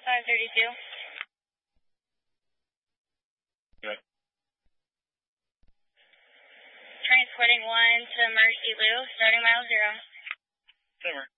532. Good. Transporting 1 to Mercy Lou, starting mile 0. Simmer.